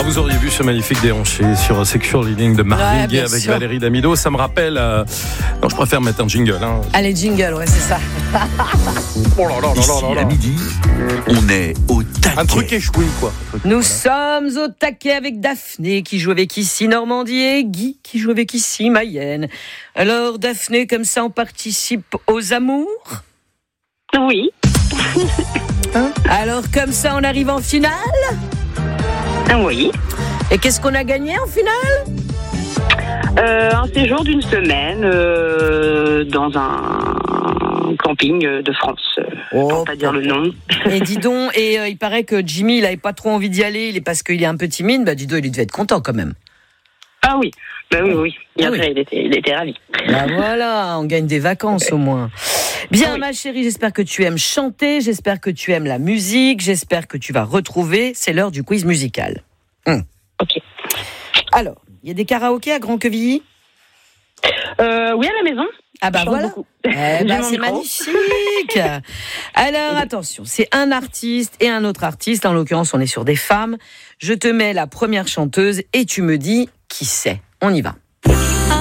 Ah, vous auriez vu ce magnifique déhanché sur Secure Living de Marvin Gaye avec sûr. Valérie Damido. Ça me rappelle... Non, je préfère mettre un jingle. Hein. Allez, jingle, ouais, c'est ça. Oh là là là Ici, là là là. à midi, on est au taquet. Un truc échoui, quoi. Nous sommes au taquet avec Daphné qui joue avec ici Normandie et Guy qui joue avec ici Mayenne. Alors Daphné, comme ça on participe aux amours. Oui. Alors comme ça on arrive en finale. Oui. Et qu'est-ce qu'on a gagné en finale? Un séjour d'une semaine dans un camping de France. Pour pas dire le nom. Et dis donc, il paraît que Jimmy il avait pas trop envie d'y aller parce qu'il est un peu timide. Bah dis donc, il devait être content quand même. Ah oui. Bah oui. Et Ah après, oui. il était ravi. Bah voilà, on gagne des vacances au moins. Bien, ma chérie, j'espère que tu aimes chanter, j'espère que tu aimes la musique, j'espère que tu vas retrouver. C'est l'heure du quiz musical. Ok. Alors, il y a des karaokés à Grand-Quevilly? Oui, à la maison. Ah bah Je chante voilà. beaucoup. Eh bah, J'ai mon c'est micro. magnifique. Alors attention, c'est un artiste et un autre artiste. En l'occurrence, on est sur des femmes. Je te mets la première chanteuse et tu me dis qui c'est. On y va.